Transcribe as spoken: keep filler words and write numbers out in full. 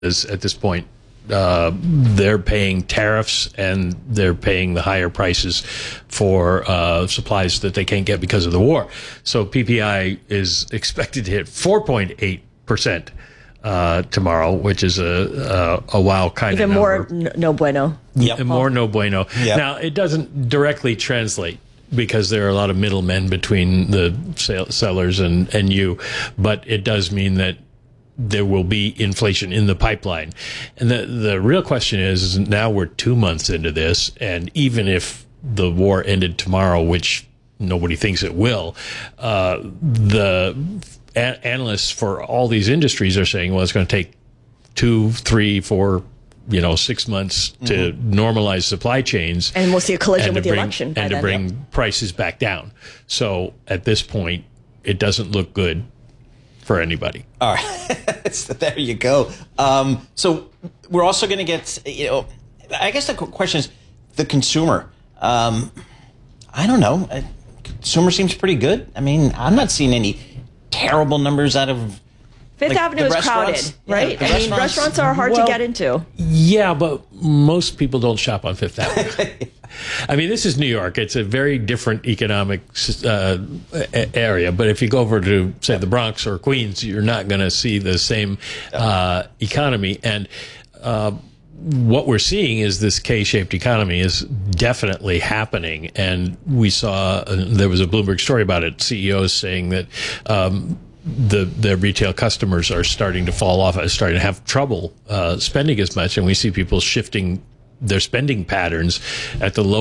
is at this point. Uh, they're paying tariffs and they're paying the higher prices for uh, supplies that they can't get because of the war. So P P I is expected to hit four point eight percent uh, tomorrow, which is a a, a wow kind Even of more number. no, no bueno. Yep. More no bueno. Yep. Now, it doesn't directly translate because there are a lot of middlemen between the sale, sellers and, and you, but it does mean that there will be inflation in the pipeline. And the the real question is, is now we're two months into this, and even if the war ended tomorrow, which nobody thinks it will, uh, the a- analysts for all these industries are saying, well, it's going to take two, three, four, you know, six months to mm-hmm. normalize supply chains. And we'll see a collision with the bring, election by And then. to bring Yep. prices back down. So at this point, it doesn't look good for anybody. All right. So there you go. Um, so we're also going to get, you know, I guess the question is the consumer. Um, I don't know. Uh, Consumer seems pretty good. I mean, I'm not seeing any terrible numbers out of Fifth like, Avenue is crowded, yeah, right? the I mean, restaurants are hard well, to get into. Yeah, but most people don't shop on Fifth Avenue. I mean, this is New York. It's a very different economic uh, area. But if you go over to, say, the Bronx or Queens, you're not going to see the same uh, economy. And uh, what we're seeing is this K-shaped economy is definitely happening. And we saw, uh, there was a Bloomberg story about it, C E Os saying that um, the the retail customers are starting to fall off, are starting to have trouble uh, spending as much. And we see people shifting their spending patterns at the low